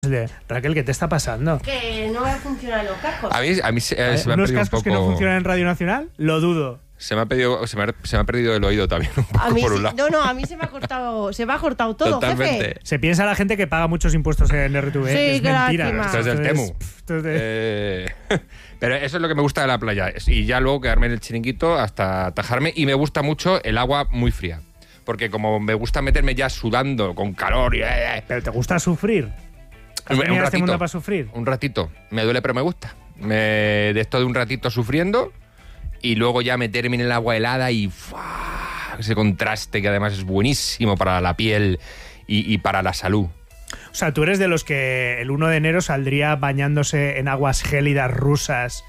Raquel, ¿qué te está pasando? Que no me funcionan los cascos. A mí se me ha ¿Unos perdido un cascos poco... que no funcionan en Radio Nacional? Lo dudo. Se me ha perdido el oído también un poco A mí por un sí, lado. no, a mí se me ha cortado todo, Totalmente. jefe. Se piensa la gente que paga muchos impuestos en RTV. Sí, es qué mentira. lástima. Esto es del Temu. Pero eso es lo que me gusta de la playa. Y ya luego quedarme en el chiringuito hasta atajarme. Y me gusta mucho el agua muy fría. Porque como me gusta meterme ya sudando, con calor y... ¿Pero te gusta sufrir? ¿Has venido a este mundo para sufrir? Un ratito. Me duele, pero me gusta. De esto de un ratito sufriendo y luego ya meterme en el agua helada y ¡fua! Ese contraste que además es buenísimo para la piel y para la salud. O sea, tú eres de los que el 1 de enero saldría bañándose en aguas gélidas rusas.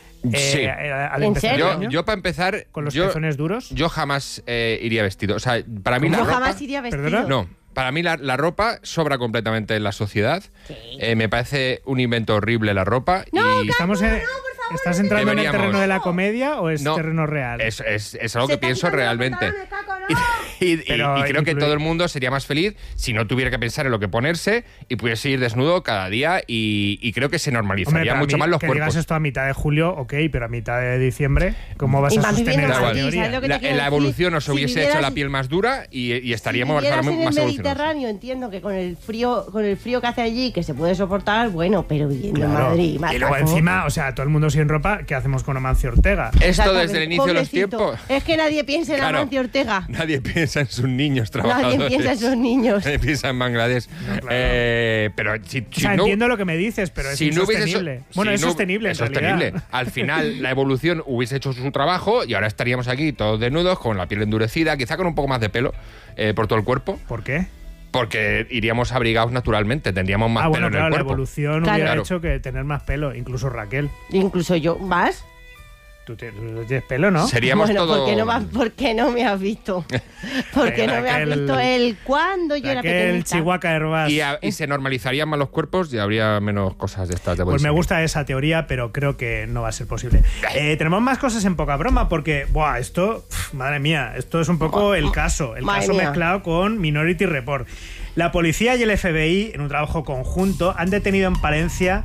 Sí. Al empezar el año, Yo para empezar... ¿con los pezones duros? Yo jamás iría vestido. O sea, para mí la Yo ropa... jamás iría vestido. ¿Perdona? No, para mí la ropa sobra completamente en la sociedad. Sí. Me parece un invento horrible la ropa. No, y Estamos en- ¿Estás entrando en el Deberíamos. terreno de la comedia o es No, terreno real? es algo que Se te pienso han quitado los realmente. pantalones, Caco, no. Y Pero creo que incluye- todo el mundo sería más feliz si no tuviera que pensar en lo que ponerse y pudiese ir desnudo cada día y creo que se normalizaría Hombre, para mucho mí, más los que cuerpos. digas esto a mitad de julio, ok, pero a mitad de diciembre, ¿cómo vas Y a más viviendo sostener en esa Madrid, teoría? ¿sabes lo que te quiero En la decir? evolución nos Si hubiese hecho vivieras- la piel más dura y estaríamos si vivieras más en el evolucionados. Mediterráneo, entiendo que con el frío que hace allí, que se puede soportar, bueno, pero viviendo en Claro. Madrid, Y luego macaco. encima, o sea, todo el mundo sin ropa, ¿qué hacemos con Amancio Ortega? Esto Exactamente. desde el inicio de los Pobrecito. tiempos. Es que nadie piensa en Claro. Amancio Ortega. Nadie piensa en sus niños trabajadores. Nadie piensa en sus niños. Nadie piensa en Bangladesh. No, claro. Pero si O sea, no, entiendo lo que me dices, pero es si no hubiese insostenible. Bueno, si es no- sostenible, es en realidad. sostenible. Al final, la evolución hubiese hecho su trabajo y ahora estaríamos aquí todos desnudos, con la piel endurecida, quizá con un poco más de pelo por todo el cuerpo, ¿Por qué? porque iríamos abrigados naturalmente, tendríamos más pelo Bueno, en claro, el la cuerpo. evolución Claro. hubiera Claro. hecho que tener más pelo, incluso Raquel. Incluso yo, ¿más? Tú tienes pelo, ¿no? Seríamos Bueno, todos... ¿por qué no me has visto? ¿Por qué no me has Raquel- visto el cuando yo era Raquel, pequeñita? Chihuahua Herbás. y se normalizarían más los cuerpos y habría menos cosas de estas de Pues me bolsillo. gusta esa teoría, pero creo que no va a ser posible. Tenemos más cosas en poca broma, porque, esto, madre mía, esto es un poco el caso Madre mía. mezclado con Minority Report. La policía y el FBI, en un trabajo conjunto, han detenido en Palencia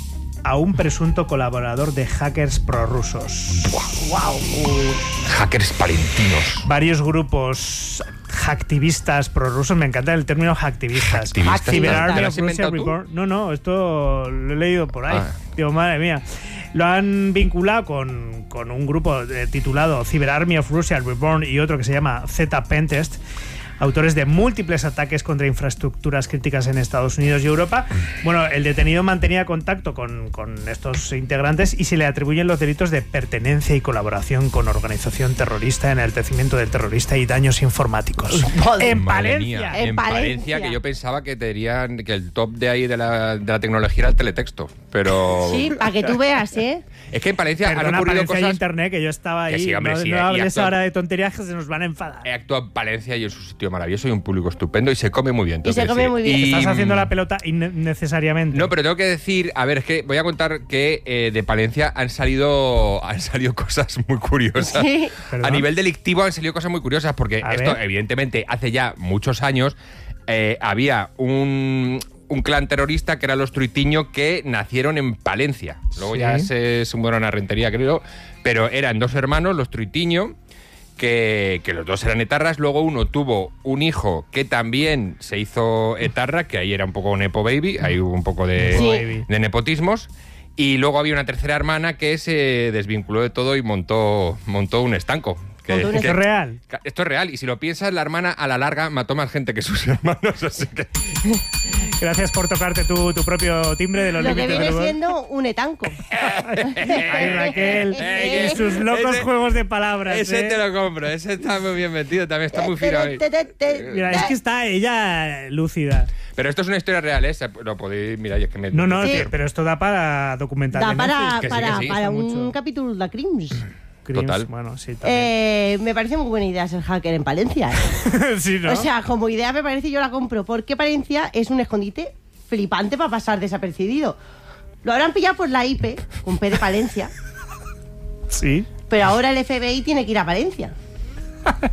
a un presunto colaborador de hackers prorrusos. Hackers palentinos. Varios grupos hacktivistas prorrusos, me encanta el término hacktivistas. Hacktivistas. Cyberarmy ¿Te lo of has Russia inventado tú? Reborn. No, esto lo he leído por ahí. Ah. Digo, madre mía. Lo han vinculado con un grupo titulado Cyberarmy of Russia Reborn y otro que se llama Z-Pentest, autores de múltiples ataques contra infraestructuras críticas en Estados Unidos y Europa. Bueno, el detenido mantenía contacto con estos integrantes y se le atribuyen los delitos de pertenencia y colaboración con organización terrorista, enaltecimiento del terrorista y daños informáticos. Joder. En Madre Palencia. mía, En en Palencia. Palencia, que yo pensaba que tenían que el top de ahí de la tecnología era el teletexto, pero Sí, para que tú veas, ¿eh? es que en Palencia han Perdona, ocurrido Palencia y cosas. internet, que yo estaba ahí. Que sí, hombre, no sí, no y hables actúa- ahora de tonterías que se nos van a enfadar. He actuado en Palencia y es un sitio maravilloso y un público estupendo y se come muy bien. Y se tengo que come decir. muy bien. Estás haciendo la pelota innecesariamente. No, pero tengo que decir, a ver, es que voy a contar que de Palencia han salido cosas muy curiosas. Sí. Perdón. A nivel delictivo han salido cosas muy curiosas porque A esto, ver. evidentemente, hace ya muchos años había un clan terrorista que eran los Truitiño que nacieron en Palencia. Luego Sí. ya se mudaron a Rentería, creo, pero eran dos hermanos, los Truitiño, que los dos eran etarras. Luego uno tuvo un hijo que también se hizo etarra, que ahí era un poco nepo baby, ahí hubo un poco de, Sí. de nepotismos. Y luego había una tercera hermana que se desvinculó de todo y montó un estanco. Montó un ¿Esto es real? Esto es real. Y si lo piensas, la hermana a la larga mató más gente que sus hermanos. Así que... Gracias por tocarte tu propio timbre de los Lo que límites viene del humor. siendo un etanco. Ay, Raquel, en sus locos Ese- juegos de palabras. Ese ¿eh? te lo compro. Ese está muy bien metido. También está muy fino ahí. Mira, es que está ella lúcida. Pero esto es una historia real, ¿eh? Lo podéis... Mira, es que me... No, Sí. pero esto da para documental. Da de para, Netflix. que sí, para, que sí. para Mucho. un capítulo de Crims. Crims, Total. Bueno, sí, también. Me parece muy buena idea ser hacker en Palencia. Sí, ¿no? O sea, como idea me parece, yo la compro. Porque Palencia es un escondite flipante para pasar desapercibido. Lo habrán pillado por la IP, con P de Palencia. Sí, Pero ahora el FBI tiene que ir a Palencia.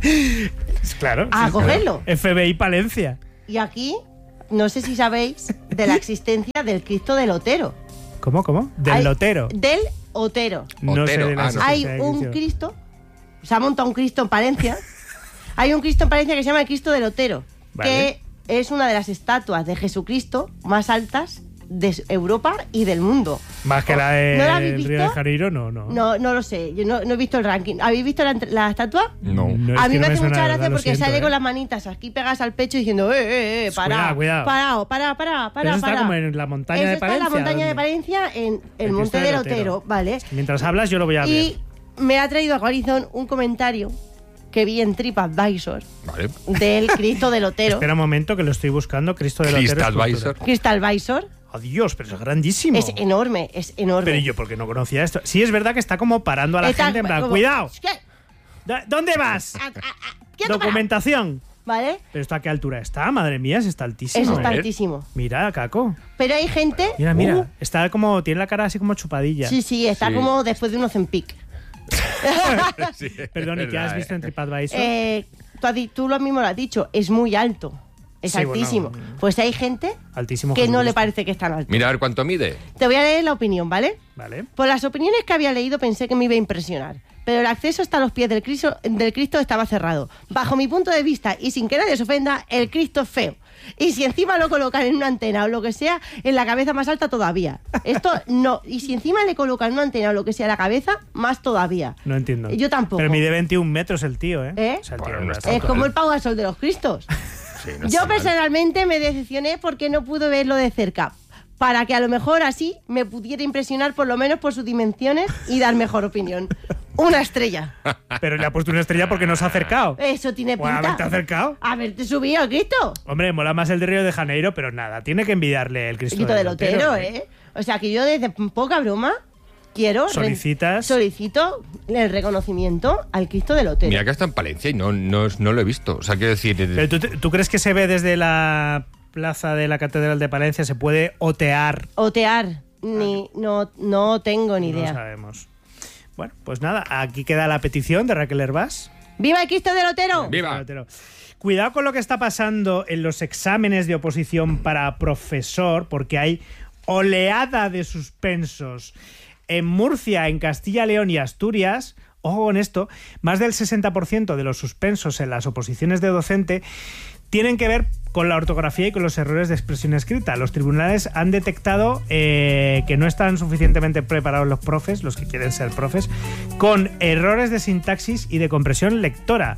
claro. A sí, cogerlo. claro. FBI Palencia. Y aquí, no sé si sabéis de la existencia del Cristo del Otero. ¿Cómo? Del Lotero. Del Otero. No sé Otero, de la no. Hay existencia un de Cristo, se ha montado un Cristo en Palencia. Hay un Cristo en Palencia que se llama el Cristo del Otero, Vale. que es una de las estatuas de Jesucristo más altas de Europa y del mundo. Más que la de ¿No la habéis visto? Río de Janeiro, no. No lo sé, yo no he visto el ranking. ¿Habéis visto la estatua? No. es A mí que me no hace suena, mucha de gracia verdad, lo porque siento, sale ¿eh? con las manitas aquí pegas al pecho diciendo, para, Cuidado. para. Pero eso está como en la montaña Eso de está Palencia. en la montaña de ¿dónde? Palencia, en el El Monte Cristo del del Otero, Otero. ¿vale? Mientras hablas, yo lo voy a ver. Y me ha traído a corazón un comentario que vi en TripAdvisor Vale. del Cristo del Otero. Espera un momento que lo estoy buscando. Cristo del Otero. Crystalvisor. escultura. Crystalvisor Adiós, pero es grandísimo. es enorme. Pero yo, porque no conocía esto. Sí, es verdad que está como parando a la Está gente en plan, como- cuidado. ¿Qué? ¿Dónde vas? Quieto, Documentación. ¿Vale? ¿Pero esto a qué altura está? Madre mía, está altísimo. Eso está ver. altísimo. Mira, Caco. Pero hay gente... Mira. Está como, tiene la cara así como chupadilla. Sí, está Sí. como después de un Ozempic. Sí, Perdón, ¿y es qué has verdad, visto en TripAdvisor? Tú lo mismo lo has dicho, es muy alto. Es Sí, altísimo. bueno. Pues hay gente Altísimo. que no le Jesucristo. parece que es tan alto. Mira a ver cuánto mide. Te voy a leer la opinión, ¿vale? Vale. Por las opiniones que había leído pensé que me iba a impresionar, pero el acceso hasta los pies del Cristo estaba cerrado. Bajo mi punto de vista, y sin que nadie se ofenda, el Cristo es feo. Y si encima lo colocan en una antena o lo que sea, en la cabeza más alta todavía. Esto no. Y si encima le colocan una antena o lo que sea en la cabeza, más todavía. No entiendo. Yo tampoco. Pero mide 21 metros el tío, ¿eh? ¿Eh? O sea, el Bueno, tío no es está Es alto, como ¿eh? el Pau Gasol de los Cristos. Sí, no Yo está mal. personalmente me decepcioné porque no pude verlo de cerca. Para que a lo mejor así me pudiera impresionar por lo menos por sus dimensiones y dar mejor opinión. Una estrella. Pero le ha puesto una estrella porque no se ha acercado. Eso tiene Pues pinta. haberte acercado. Haberte subido, Cristo. Hombre, mola más el de Río de Janeiro, pero nada, tiene que envidiarle el Cristo Cristo del Otero, ¿eh? O sea que yo desde poca broma quiero... Solicitas. Solicito el reconocimiento al Cristo del Otero. Mira que está en Palencia y no lo he visto. O sea, quiero decir. Pero ¿tú crees que se ve desde la plaza de la Catedral de Palencia? ¿Se puede otear? Otear. No tengo ni No idea. sabemos. Bueno, pues nada, aquí queda la petición de Raquel Hervás. ¡Viva el Cristo del Otero! Viva. Otero. Cuidado con lo que está pasando en los exámenes de oposición para profesor, porque hay oleada de suspensos. En Murcia, en Castilla, León y Asturias, ojo con esto, más del 60% de los suspensos en las oposiciones de docente tienen que ver con la ortografía y con los errores de expresión escrita. Los tribunales han detectado que no están suficientemente preparados los profes, los que quieren ser profes, con errores de sintaxis y de compresión lectora.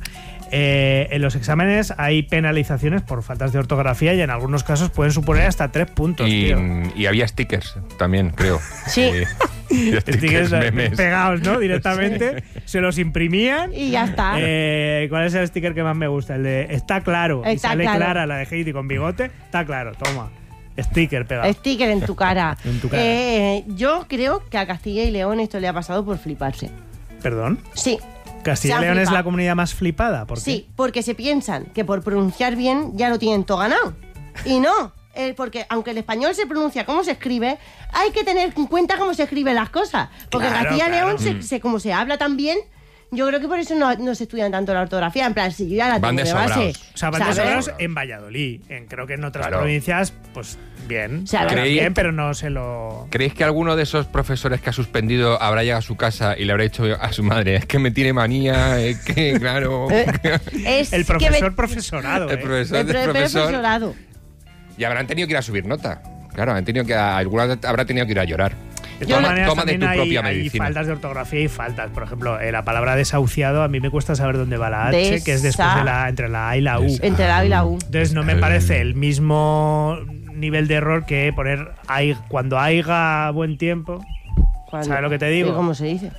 En los exámenes hay penalizaciones por faltas de ortografía y en algunos casos pueden suponer hasta 3 puntos, tío. Y había stickers también, creo. Sí. Y Stickers memes. pegados, ¿no? Directamente. Se los imprimían. Y ya está. ¿Cuál es el sticker que más me gusta? El de está claro. Y Está sale claro. Clara, la de Heidi con bigote. Está claro, toma. Sticker pegado. Sticker en tu cara. En tu cara. Yo creo que a Castilla y León esto le ha pasado por fliparse. ¿Perdón? Sí. ¿Castilla y Se han León es flipado. la comunidad más flipada? ¿Por qué? Sí, porque se piensan que por pronunciar bien ya lo tienen todo ganado. Y no. Porque aunque el español se pronuncia como se escribe, hay que tener en cuenta cómo se escriben las cosas. Porque Claro, en Castilla y claro. León, como se habla tan bien, yo creo que por eso no se estudian tanto la ortografía. En plan, si yo ya la Van tengo de de base. sobraos. O sea, van de ¿sabes? sobraos en Valladolid. Creo que en otras Claro. provincias, pues bien. O sea, Hablan creí- bien, pero no se lo... ¿Creéis que alguno de esos profesores que ha suspendido habrá llegado a su casa y le habrá dicho a su madre, es que me tiene manía, es que, claro... Es El que profesor profesorado, El profesor el del profesor. profesorado. Y habrán tenido que ir a subir nota. Claro, alguna habrá tenido que ir a llorar. De Yo todas no- maneras, Toma de también tu propia hay medicina. faltas de ortografía y faltas. Por ejemplo, la palabra desahuciado, a mí me cuesta saber dónde va la H, que es después de entre la A y la U. Entre la A y la U. Entonces no me parece el mismo nivel de error que poner cuando haiga buen tiempo. ¿Sabes lo que te digo? ¿Cómo se dice?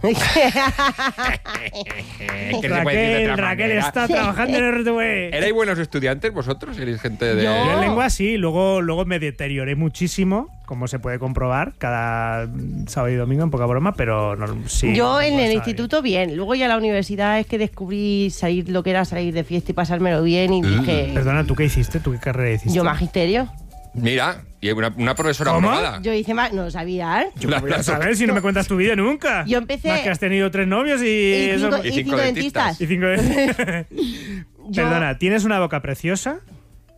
Que se puede decir de otra Raquel manera. está trabajando en RTV. ¿Erais buenos estudiantes vosotros? ¿Erais gente de...? Yo- Yo en lengua sí, luego me deterioré muchísimo, como se puede comprobar, cada sábado y domingo en poca broma, pero sí. Yo en estaba el bien. instituto bien. Luego ya en la universidad es que descubrí lo que era salir de fiesta y pasármelo bien y dije... Perdona, ¿tú qué hiciste? ¿Tú qué carrera hiciste? Yo magisterio. Mira, y una profesora ¿Cómo? aprobada. Yo hice no lo sabía, ¿eh? Yo voy a saber si no me cuentas tu vida nunca. Yo empecé- Más que has tenido 3 novios y... Y cinco cinco dentistas. y 5 de... Yo- Perdona, tienes una boca preciosa,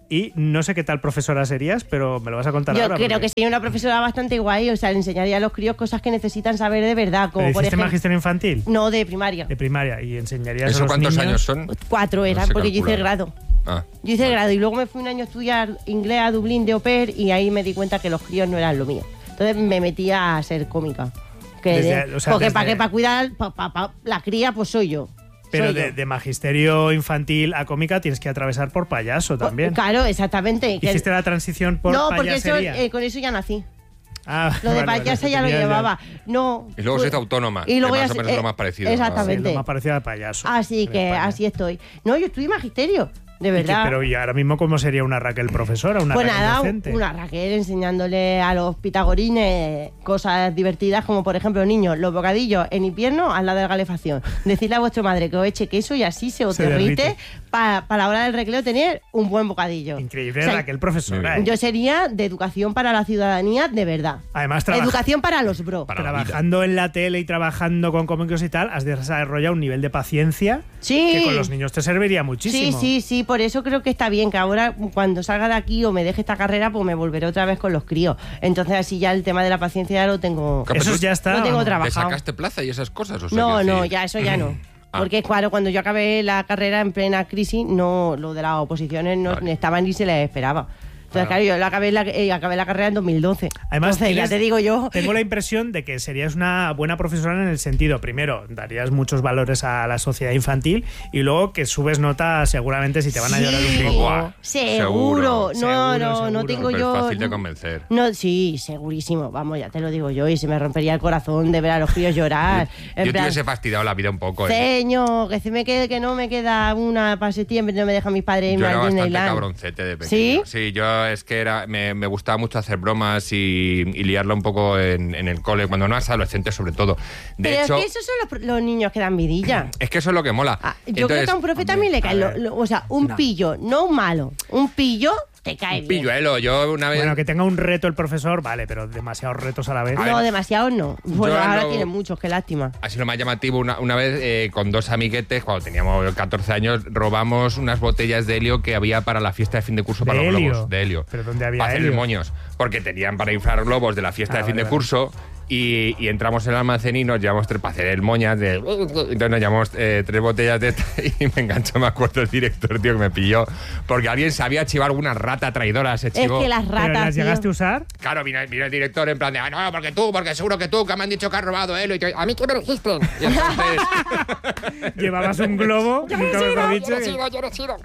y no sé qué tal profesora serías, pero me lo vas a contar Yo ahora. creo porque- que sería una profesora bastante guay, o sea, le enseñaría a los críos cosas que necesitan saber de verdad, como ¿Pero por hiciste ejemplo... magisterio infantil? No, de primaria. De primaria, y enseñarías a ¿Eso los cuántos niños? años son? 4 era, No se porque yo hice calcula. el grado. Ah. Yo hice el grado y luego me fui un año a estudiar inglés a Dublín de au pair y ahí me di cuenta que los críos no eran lo mío. Entonces me metí a ser cómica. Desde- o sea, porque desde- para cuidar la cría, pues soy yo. Pero Soy de, yo. de magisterio infantil a cómica tienes que atravesar por payaso también. Claro, exactamente. que- ¿Hiciste la transición por no, porque eso, payasería? con eso ya nací. Ah, Lo de vale, vale, payasa ya lo tenías llevaba. No. Y luego pues- se hizo autónoma, Y luego que ya más o se- menos es lo más parecido. exactamente. Sí, lo más parecido al payaso. Así en que España. así estoy. No, yo estudié magisterio, de ¿Y qué- verdad. pero ¿y ahora mismo cómo sería una Raquel profesora? Una Pues Raquel nada, docente? una Raquel enseñándole a los pitagorines cosas divertidas, como por ejemplo, niños, los bocadillos en invierno al lado de la calefacción. Decirle a vuestra madre que os eche queso y así se os Se derrite. derrite para la hora del recreo tener un buen bocadillo. Increíble, O sea, Raquel profesora. muy ¿eh? Yo sería de educación para la ciudadanía de verdad. Además, Educación para los bros. Para la vida. trabajando en la tele y trabajando con cómicos y tal, has desarrollado un nivel de paciencia Sí. que con los niños te serviría muchísimo. Sí, por eso creo que está bien que ahora cuando salga de aquí o me deje esta carrera, pues me volveré otra vez con los críos. Entonces así ya el tema de la paciencia ya lo tengo, Pero Eso tú- ya está. lo tengo vamos. ¿Te trabajado. sacaste plaza y esas cosas? O sea, No, quiero no, decir- ya eso ya no. Ah. Porque claro, cuando yo acabé la carrera en plena crisis, no, lo de las oposiciones no Vale. estaban ni se les esperaba. Entonces, claro, yo acabé la carrera en 2012. Además, Entonces, ya tienes- te digo yo. Tengo la impresión de que serías una buena profesora en el sentido, primero, darías muchos valores a la sociedad infantil y luego que subes nota seguramente si te van a llorar un Sí, poco. Buah, seguro. No, seguro, no seguro. tengo Súper yo. fácil de convencer. No, sí, segurísimo. Vamos, ya te lo digo yo. Y se me rompería el corazón de ver a los críos llorar. En Yo te plan, hubiese fastidiado la vida un poco. Señor, que se me quede, que no me queda una para septiembre, no me dejan mis padres Yo irme era al bastante Disneyland. cabroncete de pequeño. ¿Sí? Sí, yo es que me gustaba mucho hacer bromas y liarla un poco en el cole, cuando no eras adolescente sobre todo. De Pero hecho, es que esos son los niños que dan vidilla. es que eso es lo que mola. Ah, yo creo que a un profe también le cae. O sea, un no. pillo, no un malo. Un pillo te cae Un bien. pilluelo. Yo una vez... Bueno, que tenga un reto el profesor, vale, pero demasiados retos a la vez. No, demasiado no. Bueno, Yo ahora lo- tiene muchos, qué lástima. Ha sido lo más llamativo. Una vez con dos amiguetes, cuando teníamos 14 años, robamos unas botellas de helio que había para la fiesta de fin de curso para ¿De los helio? globos. De helio. ¿Pero dónde había Para hacer helio? moños. Porque tenían para inflar globos de la fiesta Ah, de fin vale, de vale. curso. Y entramos en el almacén y nos llevamos para hacer el moñas de... Entonces nos llevamos 3 botellas de esta y me enganchó, me acuerdo, el director, tío, que me pilló. Porque alguien sabía chivar alguna rata traidora, se Es chivó. que las ¿Pero ratas. las tío. llegaste a usar? Claro, vino el director en plan de, no, porque seguro que tú, que me han dicho que has robado él. Y yo, a mí que me lo dijiste. Y entonces, Llevabas un globo, nunca mejor dicho. yo no he sido.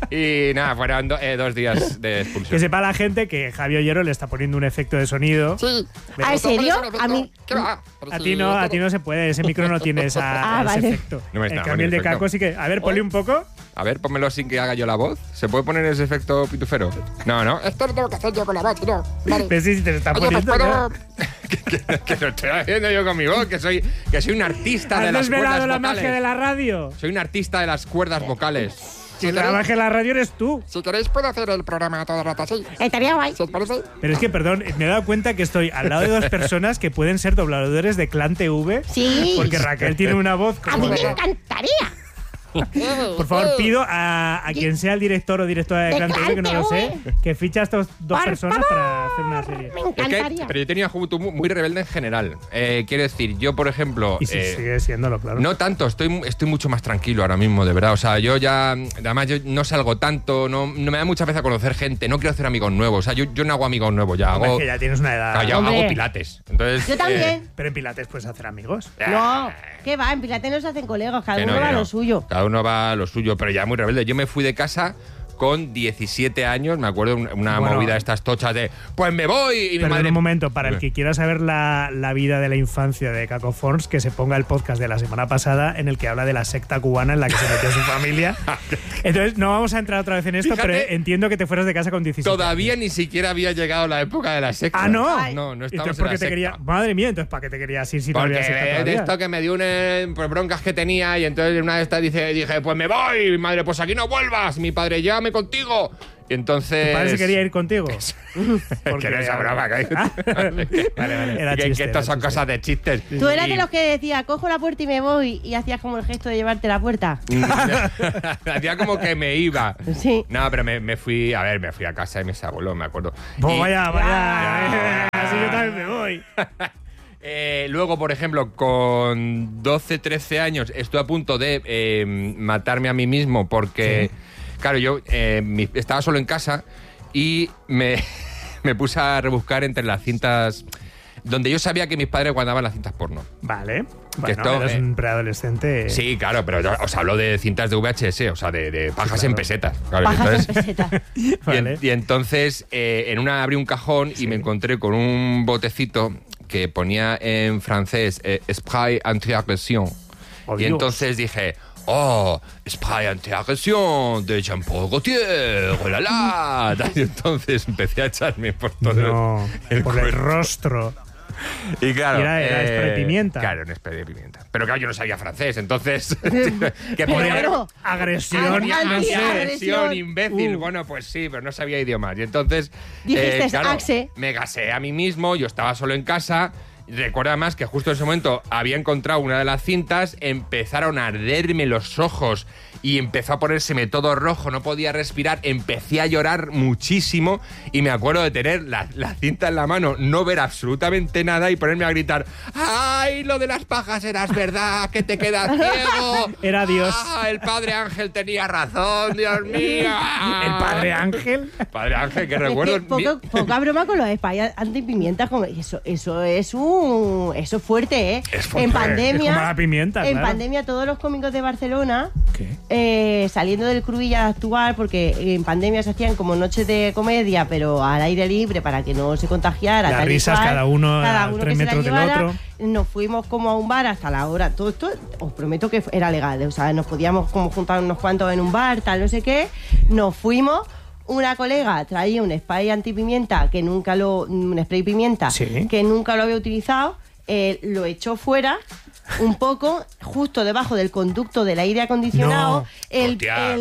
Y nada, fueron 2 días de Que expulsión. sepa la gente que Javi Ollero le está poniendo un efecto de sonido. Sí. ¿Ah, en serio? A mí. ¿Qué va? A ti no se puede, ese micro no tiene ese vale. efecto. No me En está cambio el de efecto. Caco sí que... A ver, ponle un poco. A ver, pónmelo sin que haga yo la voz. ¿Se puede poner ese efecto pitufero? No, no. Esto lo tengo que hacer yo con la voz, no. Vale. Ves si te está Oye, pues poniendo... puedo... ¿no? que lo estoy haciendo yo con mi voz, que soy un artista de ¿Has las desvelado cuerdas la vocales. magia de la radio? Soy un artista de las cuerdas vocales. Si la magia de la radio eres tú. Si queréis puedo hacer el programa todo el rato así. Estaría guay. ¿Si os parece? Pero es que, perdón, me he dado cuenta que estoy al lado de dos personas que pueden ser dobladores de Clan TV. Sí. Porque Raquel tiene una voz A como mí me de- encantaría. Por favor, pido a quien sea el director o directora de De Clan TV, que no lo sé, Clan que ficha a estas dos Por personas favor. para hacer una serie. Me Es que, encantaría. pero yo tenía juventud muy rebelde en general. Quiero decir, yo, por ejemplo... Y sí, sigue siéndolo, claro. No tanto, estoy mucho más tranquilo ahora mismo, de verdad. O sea, yo ya... Además, yo no salgo tanto, no me da mucha vez a conocer gente, no quiero hacer amigos nuevos. O sea, yo no hago amigos nuevos, ya Hombre, hago... es que ya tienes una edad. claro, ya Hombre. hago pilates. Entonces, Yo también. Pero en Pilates puedes hacer amigos. No, ¿qué va? En Pilates no se hacen colegas, cada que uno no, va que a no. lo suyo. Cada uno va a lo suyo, pero ya muy rebelde. Yo me fui de casa con 17 años, me acuerdo una Bueno. movida de estas tochas de pues me voy y mi Perdón madre... un momento, para el que quiera saber la vida de la infancia de Caco Forns, que se ponga el podcast de la semana pasada en el que habla de la secta cubana en la que se metió su familia. Entonces, no vamos a entrar otra vez en esto, Fíjate, pero entiendo que te fueras de casa con 17. Todavía ni siquiera había llegado la época de la secta. Ah, ¿no? No, no estamos Entonces, en ¿por la qué te secta. quería? Madre mía, entonces, ¿para qué te querías ir si no Porque había secta de todavía? esto que me dio por broncas que tenía y entonces una de estas dije, pues me voy, mi madre, pues aquí no vuelvas, mi padre, llévame contigo. entonces... ¿Tu padre se quería ir contigo? Que no es broma, Vale. Era que chiste, estas era son chiste. cosas de chistes. Tú eras Y- de los que decía, cojo la puerta y me voy, y hacías como el gesto de llevarte la puerta. Hacía como que me iba. Sí. No, pero me fui a casa de mis abuelos, me acuerdo. Pues Y- vaya. Así yo también me voy. Luego, por ejemplo, con 12, 13 años estuve a punto de matarme a mí mismo porque, claro, yo estaba solo en casa y me puse a rebuscar entre las cintas donde yo sabía que mis padres guardaban las cintas porno. Vale. Que Bueno, esto, eres un preadolescente. Sí, claro, pero yo os hablo de cintas de VHS, o sea, de pajas claro. en pesetas. Claro, Pajas entonces- en peseta. Vale. Y entonces en una abrí un cajón y me encontré con un botecito que ponía en francés spray anti-agression. Oh, Y Dios. entonces dije, oh, spray anti-agression de Jean-Paul Gaultier, oh la la. Y entonces empecé a echarme por todo No, el por el cuerpo. rostro. Y claro, Y era spray pimienta. Claro, un spray de pimienta. Pero claro, yo no sabía francés, entonces que Pero ponía bueno, Agresión, Anti- no sé. agresión, imbécil. Bueno, pues sí, pero no sabía idiomas. Y entonces, Dijiste, "Axe". me gasé a mí mismo, yo estaba solo en casa. Recuerda más que justo en ese momento había encontrado una de las cintas, empezaron a arderme los ojos y empezó a ponérseme todo rojo, no podía respirar, empecé a llorar muchísimo y me acuerdo de tener la cinta en la mano, no ver absolutamente nada y ponerme a gritar, ¡ay, lo de las pajas eras verdad, que te quedas ciego! Era Dios. ¡Ah, el Padre Ángel tenía razón, Dios mío! El padre Ángel. Padre Ángel, que Es recuerdo... que poca broma con los spray antipimientas. Eso es fuerte, ¿eh? Es fuerte. En pandemia. Es como la pimienta, En claro. pandemia, todos los cómicos de Barcelona, ¿Qué? saliendo del Cruïlla actual, porque en pandemia se hacían como noches de comedia, pero al aire libre para que no se contagiara. Las tal y risas, cual, cada uno a que 3 se la metros del llevara. otro. Nos fuimos como a un bar hasta la hora. Todo esto, os prometo que era legal. O sea, nos podíamos como juntar unos cuantos en un bar, tal, no sé qué. Nos fuimos. Una colega traía un spray antipimienta que nunca un spray pimienta Sí. que nunca lo había utilizado. Lo echó fuera un poco, justo debajo del conducto del aire acondicionado. No. Hostia.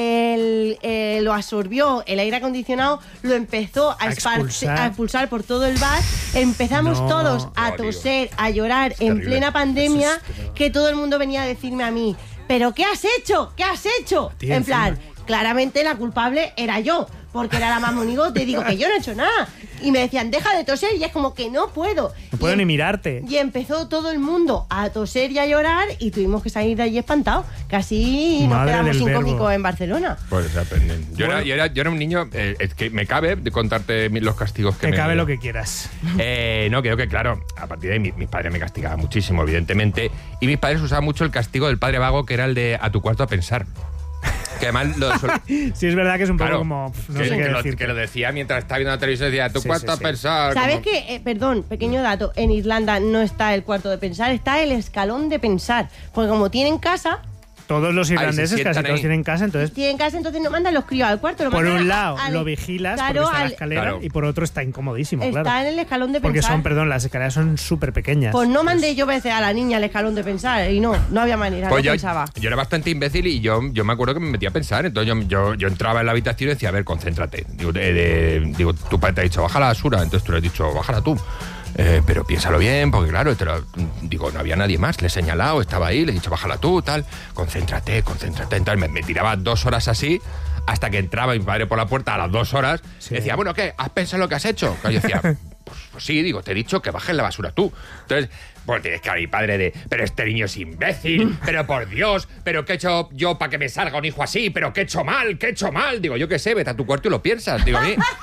Lo absorbió el aire acondicionado, lo empezó a expulsar por todo el bar. Empezamos No. todos a Oh, tío. toser, a llorar en terrible. plena pandemia, Eso es- que todo el mundo venía a decirme a mí, ¿pero qué has hecho? ¿Qué has hecho? Tío, en plan, encima. claramente la culpable era yo, porque era la más monigote. Digo que yo no he hecho nada. Y me decían, deja de toser, y es como que no puedo. No puedo Y ni mirarte. Y empezó todo el mundo a toser y a llorar y tuvimos que salir de allí espantados. Casi nos Madre quedamos del sin verbo. cómicos en Barcelona. Pues aprenden. Yo era un niño, es que me cabe de contarte los castigos que Te me... cabe lo que quieras. No, creo que claro, a partir de ahí mis padres me castigaban muchísimo, evidentemente, y mis padres usaban mucho el castigo del padre vago, que era el de a tu cuarto a pensar. Que además Sí, es verdad que es un poco claro, como. No sé qué decir. que lo decía mientras estaba viendo la televisión, decía a tu Sí, cuarto sí, a sí. pensar. ¿Sabes como- qué? Perdón, pequeño dato. En Irlanda no está el cuarto de pensar, está el escalón de pensar. Porque como tienen casa, Todos los se irlandeses sientan casi todos ahí. tienen casa, entonces. entonces no mandan los críos al cuarto. Lo Por mandan un lado al- lo vigilas claro, porque está en la al- escalera Claro. y por otro está incomodísimo, está claro. en el escalón de Porque pensar. son, perdón, las escaleras son súper pequeñas. Pues no mandé yo veces a la niña al escalón de pensar y no había manera, Pues no pensaba. yo era bastante imbécil y yo me acuerdo que me metía a pensar. Entonces yo entraba en la habitación y decía, a ver, concéntrate. Digo, tu padre te ha dicho, baja la basura. Entonces tú le has dicho, bájala tú. Pero piénsalo bien, porque claro, digo, no había nadie más. Le he señalado, estaba ahí, le he dicho, bájala tú, tal. Concéntrate. Entonces me tiraba 2 horas así, hasta que entraba mi padre por la puerta a las 2 horas. Sí. Decía, bueno, ¿qué? ¿Has pensado lo que has hecho? Claro, yo decía, pues sí, digo, te he dicho que bajes la basura tú. Entonces, pues tienes que mi padre de, pero este niño es imbécil, pero por Dios, pero ¿qué he hecho yo para que me salga un hijo así? ¿Pero qué he hecho mal? ¿Qué he hecho mal? Digo, yo qué sé, vete a tu cuarto y lo piensas. Digo,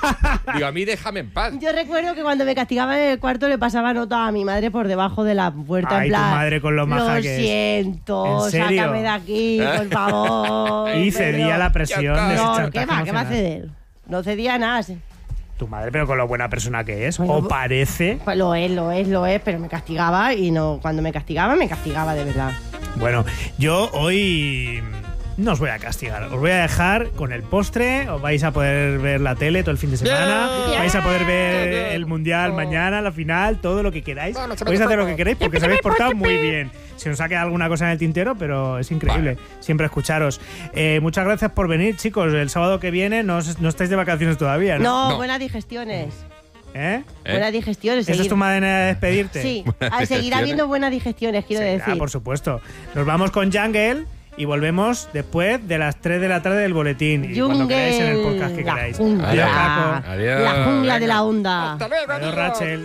a mí déjame en paz. Yo recuerdo que cuando me castigaban en el cuarto le pasaba nota a mi madre por debajo de la puerta. Ay, en plan, tu madre con lo maja lo que es. siento, ¿En serio? sácame de aquí, por favor. Y cedía pero- la presión Ya de está. ese No, chantaje ¿qué va a emocional. ceder? No cedía nada. Sí. Tu madre, pero con lo buena persona que es. Bueno, O parece. Pues lo es, pero me castigaba y no, cuando me castigaba de verdad. Bueno, yo hoy no os voy a castigar. Os voy a dejar con el postre, os vais a poder ver la tele todo el fin de semana, vais a poder ver el Mundial mañana, la final, todo lo que queráis. Podéis hacer lo que queréis porque os habéis portado muy bien. Se nos ha quedado alguna cosa en el tintero, pero es increíble siempre escucharos. Muchas gracias por venir, chicos. El sábado que viene no estáis de vacaciones todavía, ¿no? No, buenas digestiones. Buenas digestiones. ¿Esa es tu manera de despedirte? Sí, seguirá habiendo buenas digestiones, quiero decir. Por supuesto. Nos vamos con Jungle y volvemos después de las 3 de la tarde del boletín. Y cuando queráis en el podcast que queráis. Adiós, Paco. Adiós. La jungla de la onda. Hasta luego, Adiós, amigos. Rachel.